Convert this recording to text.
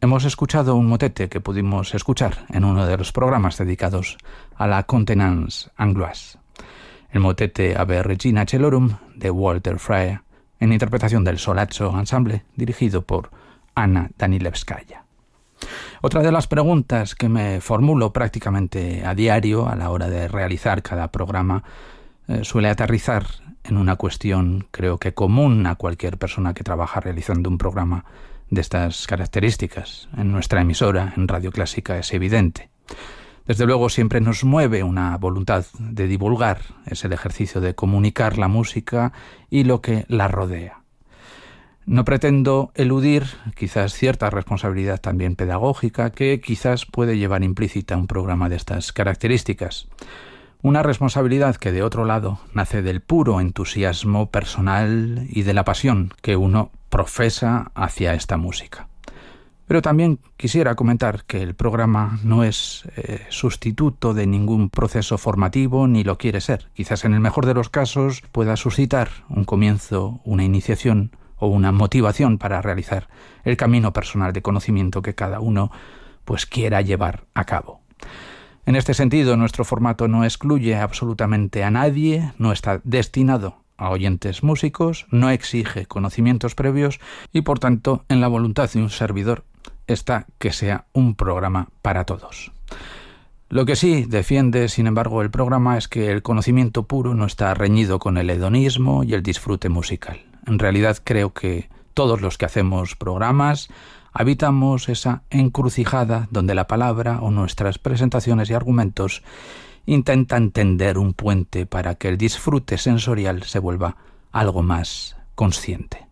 hemos escuchado un motete que pudimos escuchar en uno de los programas dedicados a la Contenance Angloise. El motete Ave Regina Celorum de Walter Frey, en interpretación del Solazzo Ensemble, dirigido por Anna Danilevskaya. Otra de las preguntas que me formulo prácticamente a diario a la hora de realizar cada programa suele aterrizar en una cuestión, creo que común a cualquier persona que trabaja realizando un programa de estas características. En nuestra emisora, en Radio Clásica, es evidente. Desde luego siempre nos mueve una voluntad de divulgar, es el ejercicio de comunicar la música y lo que la rodea. No pretendo eludir quizás cierta responsabilidad también pedagógica que quizás puede llevar implícita un programa de estas características. Una responsabilidad que, de otro lado, nace del puro entusiasmo personal y de la pasión que uno profesa hacia esta música. Pero también quisiera comentar que el programa no es sustituto de ningún proceso formativo ni lo quiere ser. Quizás en el mejor de los casos pueda suscitar un comienzo, una iniciación o una motivación para realizar el camino personal de conocimiento que cada uno pues quiera llevar a cabo. En este sentido, nuestro formato no excluye absolutamente a nadie, no está destinado a oyentes músicos, no exige conocimientos previos y, por tanto, en la voluntad de un servidor está que sea un programa para todos. Lo que sí defiende, sin embargo, el programa es que el conocimiento puro no está reñido con el hedonismo y el disfrute musical. En realidad creo que todos los que hacemos programas habitamos esa encrucijada donde la palabra o nuestras presentaciones y argumentos intentan tender un puente para que el disfrute sensorial se vuelva algo más consciente.